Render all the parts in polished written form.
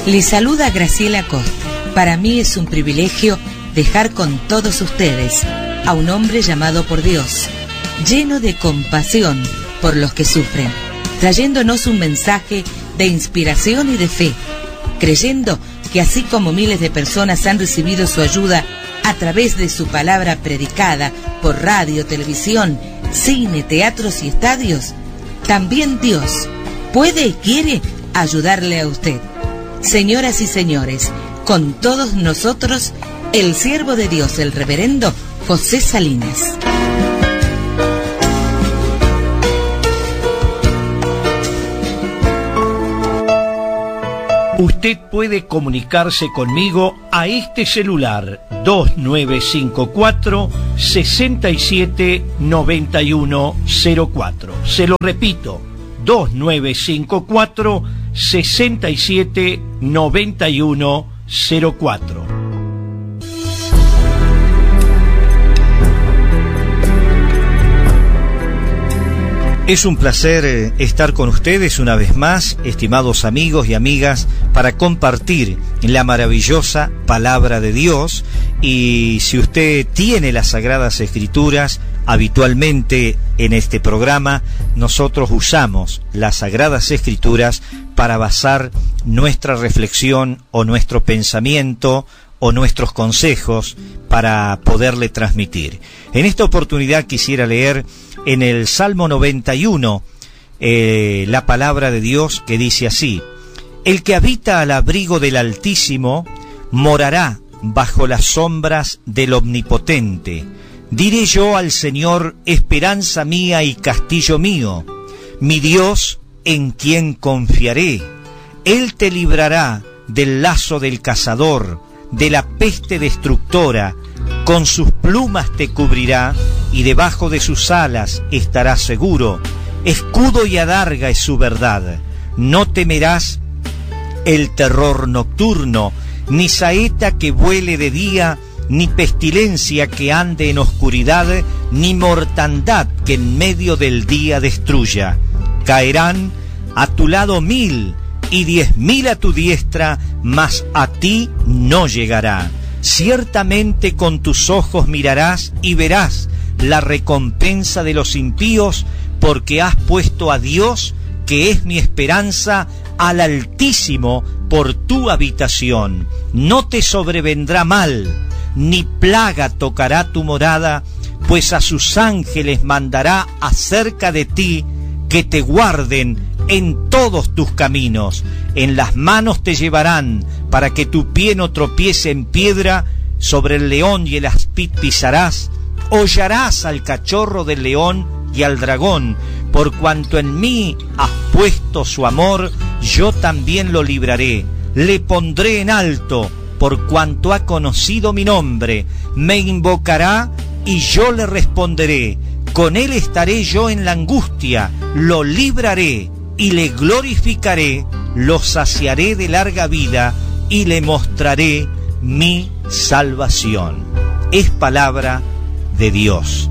Les saluda Graciela Costa. Para mí es un privilegio dejar con todos ustedes a un hombre llamado por Dios, lleno de compasión por los que sufren, trayéndonos un mensaje de inspiración y de fe, creyendo que así como miles de personas han recibido su ayuda a través de su palabra predicada por radio, televisión, cine, teatros y estadios, también Dios puede y quiere ayudarle a usted. Señoras y señores, con todos nosotros, el siervo de Dios, el reverendo José Salinas. Usted puede comunicarse conmigo a este celular 2954-679104. Se lo repito, 2954-679104. Es un placer estar con ustedes una vez más, estimados amigos y amigas, para compartir la maravillosa palabra de Dios. Y si usted tiene las Sagradas Escrituras, habitualmente en este programa nosotros usamos las Sagradas Escrituras para basar nuestra reflexión o nuestro pensamiento o nuestros consejos para poderle transmitir. En esta oportunidad quisiera leer en el Salmo 91 la palabra de Dios que dice así: el que habita al abrigo del Altísimo morará bajo las sombras del Omnipotente. Diré yo al Señor, esperanza mía y castillo mío, mi Dios en quien confiaré. Él te librará del lazo del cazador, de la peste destructora. Con sus plumas te cubrirá y debajo de sus alas estarás seguro. Escudo y adarga es su verdad. No temerás el terror nocturno, ni saeta que vuele de día, ni pestilencia que ande en oscuridad, ni mortandad que en medio del día destruya. Caerán a tu lado 1000 y 10.000 a tu diestra, mas a ti no llegará. Ciertamente con tus ojos mirarás y verás la recompensa de los impíos, porque has puesto a Dios, que es mi esperanza, al Altísimo por tu habitación. No te sobrevendrá mal, ni plaga tocará tu morada, pues a sus ángeles mandará acerca de ti, que te guarden en todos tus caminos. En las manos te llevarán, para que tu pie no tropiece en piedra. Sobre el león y el aspid pisarás. Hollarás al cachorro del león y al dragón. Por cuanto en mí has puesto su amor, yo también lo libraré. Le pondré en alto, por cuanto ha conocido mi nombre. Me invocará y yo le responderé. Con él estaré yo en la angustia. Lo libraré y le glorificaré. Lo saciaré de larga vida y le mostraré mi salvación. Es palabra de Dios.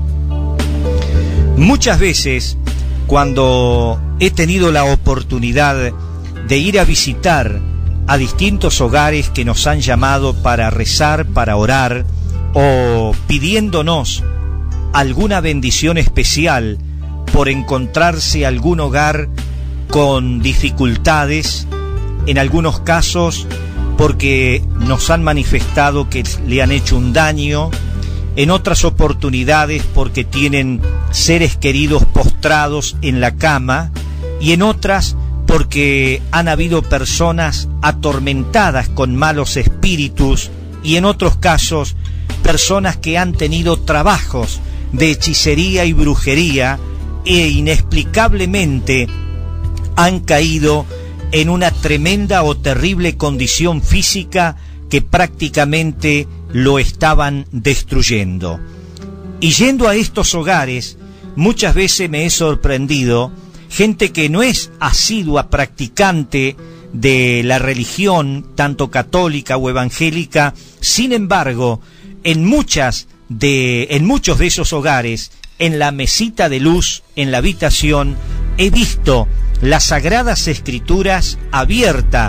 Muchas veces, cuando he tenido la oportunidad de ir a visitar a distintos hogares que nos han llamado para rezar, para orar, o pidiéndonos alguna bendición especial por encontrarse algún hogar con dificultades, en algunos casos porque nos han manifestado que le han hecho un daño, en otras oportunidades porque tienen seres queridos postrados en la cama, y en otras porque han habido personas atormentadas con malos espíritus, y en otros casos personas que han tenido trabajos de hechicería y brujería e inexplicablemente han caído en una tremenda o terrible condición física que prácticamente lo estaban destruyendo. Y yendo a estos hogares, muchas veces me he sorprendido gente que no es asidua practicante de la religión, tanto católica o evangélica. Sin embargo, en muchos de esos hogares, en la mesita de luz, en la habitación, he visto las Sagradas Escrituras abierta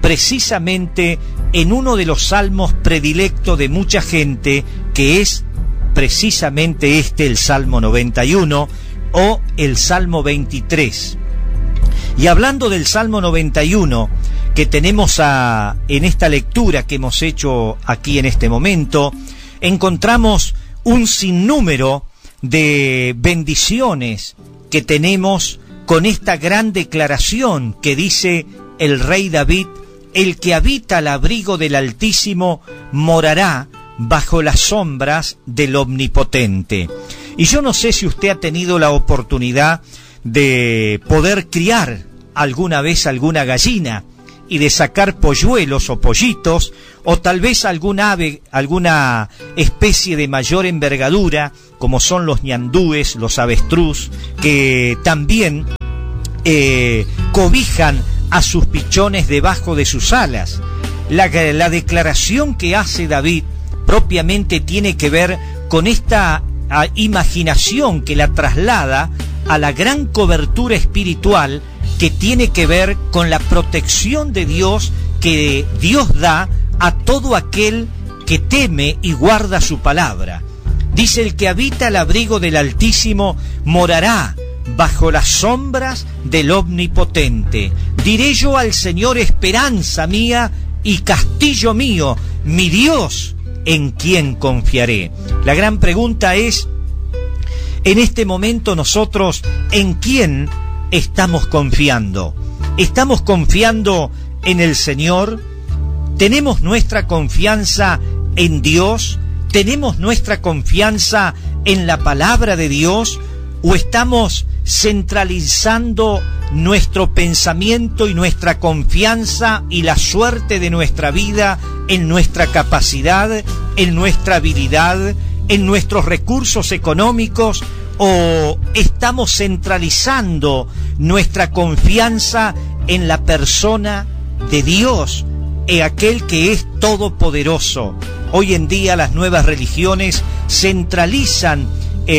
precisamente en uno de los salmos predilectos de mucha gente, que es precisamente el Salmo 91 o el Salmo 23. Y hablando del Salmo 91, que tenemos en esta lectura que hemos hecho aquí en este momento, encontramos un sinnúmero de bendiciones que tenemos con esta gran declaración que dice el rey David: el que habita al abrigo del Altísimo morará bajo las sombras del Omnipotente. Y yo no sé si usted ha tenido la oportunidad de poder criar alguna vez alguna gallina y de sacar polluelos o pollitos, o tal vez algún ave, alguna especie de mayor envergadura, como son los ñandúes, los avestruz, que también cobijan a sus pichones debajo de sus alas. La declaración que hace David propiamente tiene que ver con esta imaginación que la traslada a la gran cobertura espiritual que tiene que ver con la protección de Dios que Dios da a todo aquel que teme y guarda su palabra. Dice: el que habita al abrigo del Altísimo morará bajo las sombras del Omnipotente. Diré yo al Señor: esperanza mía y castillo mío, mi Dios, en quien confiaré. La gran pregunta es, en este momento nosotros, ¿en quién estamos confiando? ¿Estamos confiando en el Señor? ¿Tenemos nuestra confianza en Dios? ¿Tenemos nuestra confianza en la palabra de Dios? ¿O estamos centralizando nuestro pensamiento y nuestra confianza y la suerte de nuestra vida en nuestra capacidad, en nuestra habilidad, en nuestros recursos económicos? ¿O estamos centralizando nuestra confianza en la persona de Dios, en aquel que es todopoderoso? Hoy en día las nuevas religiones centralizan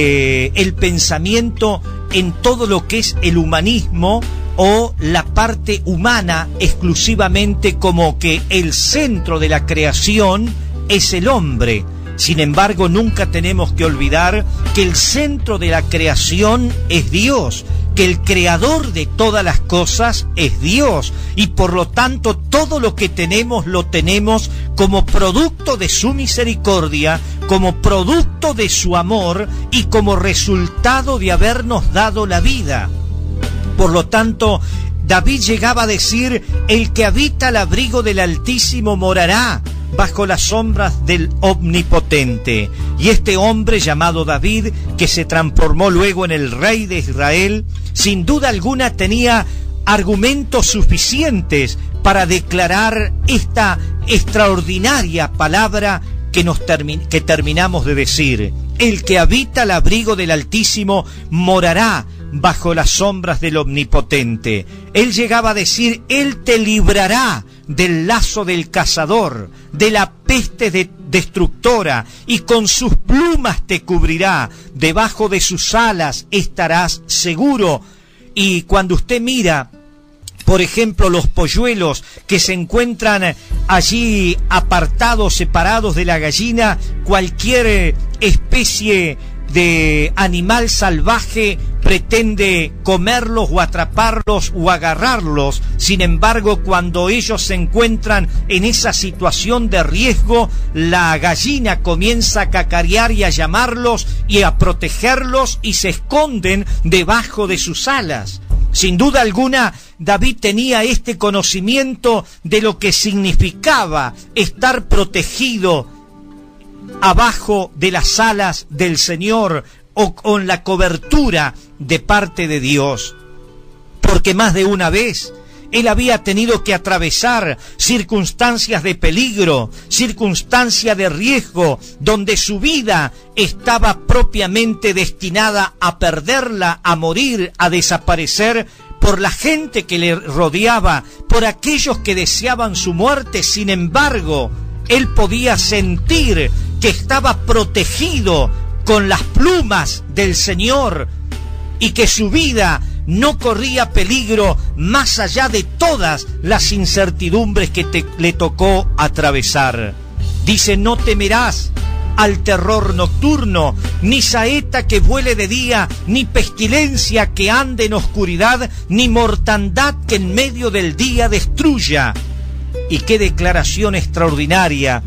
el pensamiento en todo lo que es el humanismo o la parte humana exclusivamente, como que el centro de la creación es el hombre. Sin embargo, nunca tenemos que olvidar que el centro de la creación es Dios, que el creador de todas las cosas es Dios, y por lo tanto todo lo que tenemos lo tenemos como producto de su misericordia, como producto de su amor y como resultado de habernos dado la vida. Por lo tanto, David llegaba a decir: el que habita al abrigo del Altísimo morará bajo las sombras del Omnipotente. Y este hombre llamado David, que se transformó luego en el rey de Israel, sin duda alguna tenía argumentos suficientes para declarar esta extraordinaria palabra que terminamos de decir: el que habita al abrigo del Altísimo morará bajo las sombras del Omnipotente. Él llegaba a decir: Él te librará del lazo del cazador, de la peste destructora, y con sus plumas te cubrirá, debajo de sus alas estarás seguro. Y cuando usted mira, por ejemplo, los polluelos que se encuentran allí apartados, separados de la gallina, cualquier especie de animal salvaje pretende comerlos o atraparlos o agarrarlos. Sin embargo, cuando ellos se encuentran en esa situación de riesgo, la gallina comienza a cacarear y a llamarlos y a protegerlos, y se esconden debajo de sus alas. Sin duda alguna, David tenía este conocimiento de lo que significaba estar protegido abajo de las alas del Señor o con la cobertura de parte de Dios, porque más de una vez él había tenido que atravesar circunstancias de peligro, circunstancias de riesgo, donde su vida estaba propiamente destinada a perderla, a morir, a desaparecer, por la gente que le rodeaba, por aquellos que deseaban su muerte. Sin embargo, él podía sentir que estaba protegido con las plumas del Señor y que su vida no corría peligro más allá de todas las incertidumbres que le tocó atravesar. Dice, no temerás al terror nocturno, ni saeta que vuele de día, ni pestilencia que ande en oscuridad, ni mortandad que en medio del día destruya. Y qué declaración extraordinaria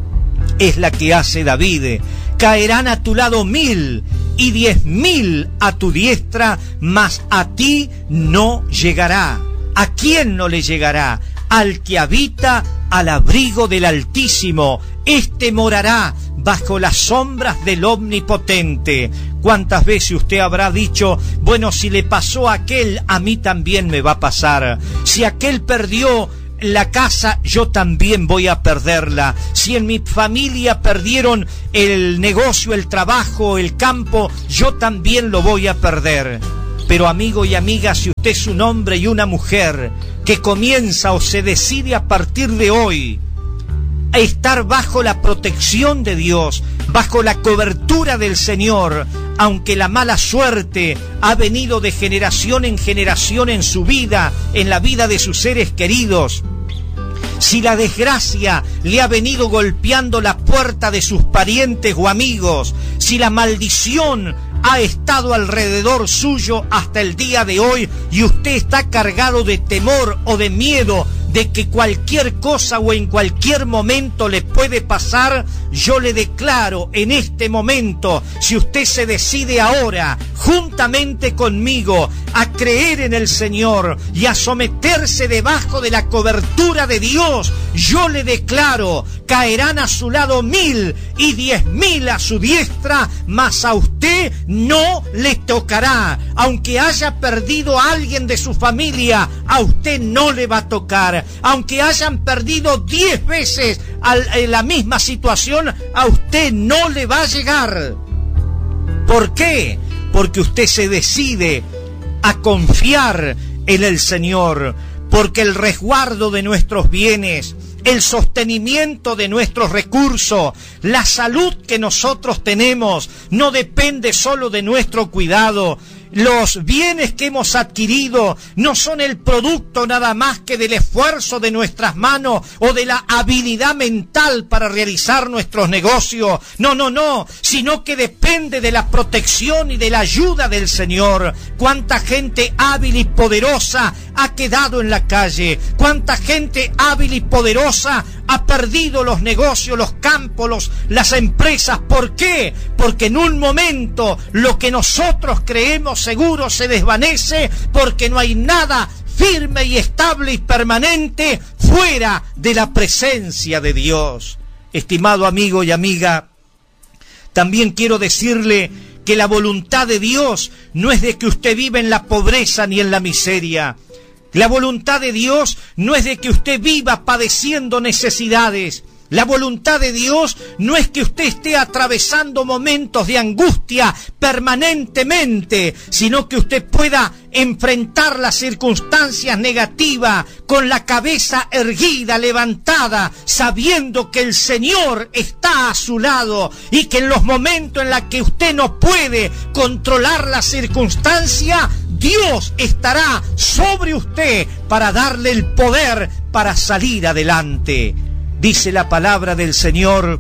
es la que hace David. Caerán a tu lado 1000 y 10.000 a tu diestra, mas a ti no llegará. ¿A quién no le llegará? Al que habita al abrigo del Altísimo. Este morará bajo las sombras del Omnipotente. ¿Cuántas veces usted habrá dicho, bueno, si le pasó a aquel, a mí también me va a pasar? Si aquel perdió la casa, yo también voy a perderla. Si en mi familia perdieron el negocio, el trabajo, el campo, yo también lo voy a perder. Pero amigo y amiga, si usted es un hombre y una mujer que comienza o se decide a partir de hoy a estar bajo la protección de Dios, bajo la cobertura del Señor, aunque la mala suerte ha venido de generación en su vida, en la vida de sus seres queridos, si la desgracia le ha venido golpeando la puerta de sus parientes o amigos, si la maldición ha estado alrededor suyo hasta el día de hoy y usted está cargado de temor o de miedo de que cualquier cosa o en cualquier momento le puede pasar, yo le declaro en este momento, si usted se decide ahora, juntamente conmigo, a creer en el Señor y a someterse debajo de la cobertura de Dios, yo le declaro, caerán a su lado 1000 y 10.000 a su diestra, mas a usted no le tocará. Aunque haya perdido a alguien de su familia, a usted no le va a tocar. Aunque hayan perdido 10 veces la misma situación, a usted no le va a llegar. ¿Por qué? Porque usted se decide a confiar en el Señor, porque el resguardo de nuestros bienes, el sostenimiento de nuestros recursos, la salud que nosotros tenemos, no depende solo de nuestro cuidado. Los bienes que hemos adquirido no son el producto nada más que del esfuerzo de nuestras manos o de la habilidad mental para realizar nuestros negocios. No, sino que depende de la protección y de la ayuda del Señor. Cuánta gente hábil y poderosa ha quedado en la calle, cuánta gente hábil y poderosa ha perdido los negocios, los campos, las empresas. ¿Por qué? Porque en un momento lo que nosotros creemos seguro se desvanece, porque no hay nada firme y estable y permanente fuera de la presencia de Dios. Estimado amigo y amiga, también quiero decirle que la voluntad de Dios no es de que usted viva en la pobreza ni en la miseria. La voluntad de Dios no es de que usted viva padeciendo necesidades. La voluntad de Dios no es que usted esté atravesando momentos de angustia permanentemente, sino que usted pueda enfrentar las circunstancias negativas con la cabeza erguida, levantada, sabiendo que el Señor está a su lado y que en los momentos en los que usted no puede controlar la circunstancia, Dios estará sobre usted para darle el poder para salir adelante. Dice la palabra del Señor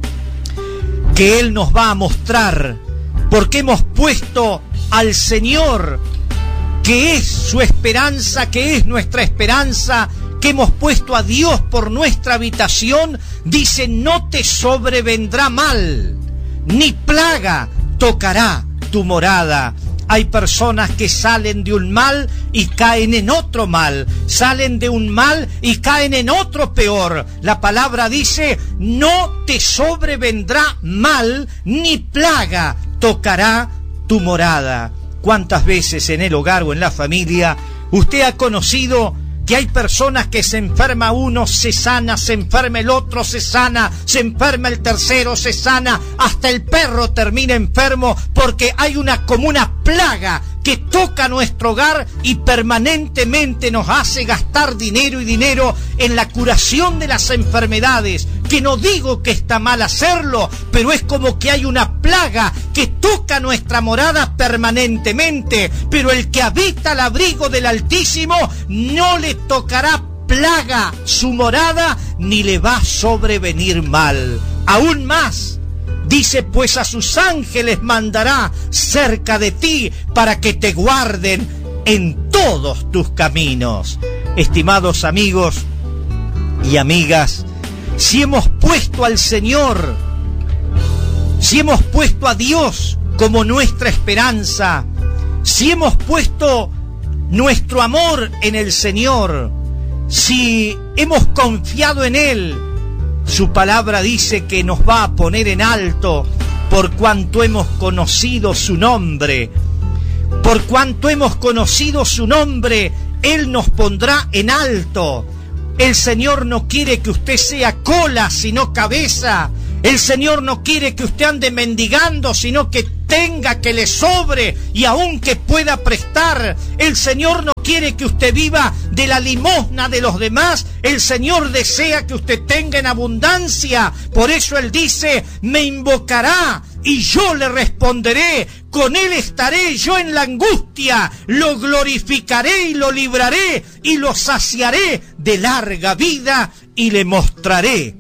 que Él nos va a mostrar, porque hemos puesto al Señor, que es su esperanza, que es nuestra esperanza, que hemos puesto a Dios por nuestra habitación. Dice, no te sobrevendrá mal, ni plaga tocará tu morada. Hay personas que salen de un mal y caen en otro mal, salen de un mal y caen en otro peor. La palabra dice, no te sobrevendrá mal, ni plaga tocará tu morada. ¿Cuántas veces en el hogar o en la familia usted ha conocido que hay personas que se enferma uno, se sana, se enferma el otro, se sana, se enferma el tercero, se sana, hasta el perro termina enfermo porque hay como una plaga que toca nuestro hogar y permanentemente nos hace gastar dinero y dinero en la curación de las enfermedades, que no digo que está mal hacerlo, pero es como que hay una plaga que toca nuestra morada permanentemente, pero el que habita al abrigo del Altísimo no le tocará plaga su morada, ni le va a sobrevenir mal. Aún más, dice, pues a sus ángeles mandará cerca de ti para que te guarden en todos tus caminos. Estimados amigos y amigas, si hemos puesto al Señor, si hemos puesto a Dios como nuestra esperanza, si hemos puesto nuestro amor en el Señor, si hemos confiado en Él, su palabra dice que nos va a poner en alto por cuanto hemos conocido su nombre. Por cuanto hemos conocido su nombre, Él nos pondrá en alto. El Señor no quiere que usted sea cola, sino cabeza. El Señor no quiere que usted ande mendigando, sino que tenga, que le sobre y aun que pueda prestar. El Señor no quiere que usted viva de la limosna de los demás. El Señor desea que usted tenga en abundancia. Por eso Él dice, me invocará y yo le responderé. Con Él estaré yo en la angustia. Lo glorificaré y lo libraré y lo saciaré de larga vida y le mostraré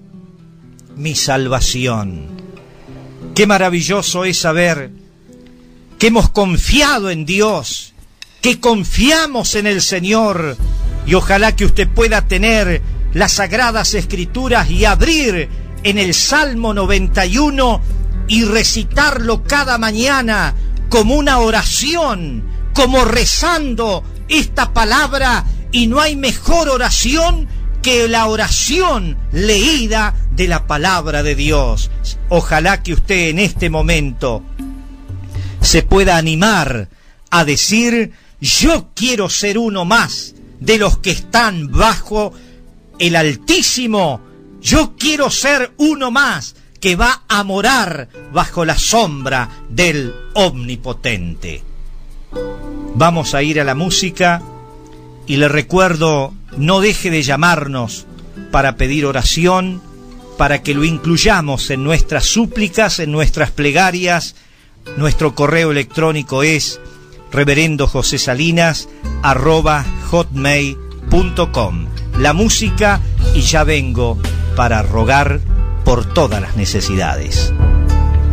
mi salvación. Qué maravilloso es saber que hemos confiado en Dios, que confiamos en el Señor, y ojalá que usted pueda tener las Sagradas Escrituras y abrir en el Salmo 91 y recitarlo cada mañana como una oración, como rezando esta palabra, y no hay mejor oración que la oración leída de la palabra de Dios. Ojalá que usted en este momento se pueda animar a decir, yo quiero ser uno más de los que están bajo el Altísimo. Yo quiero ser uno más que va a morar bajo la sombra del Omnipotente. Vamos a ir a la música y le recuerdo, no deje de llamarnos para pedir oración, para que lo incluyamos en nuestras súplicas, en nuestras plegarias. Nuestro correo electrónico es reverendojosesalinas@hotmail.com. La música y ya vengo para rogar por todas las necesidades.